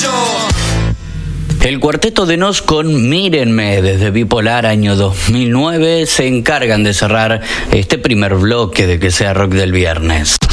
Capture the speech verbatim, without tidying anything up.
El cuarteto de Nos con Mírenme desde Bipolar año dos mil nueve se encargan de cerrar este primer bloque de Que Sea Rock del viernes.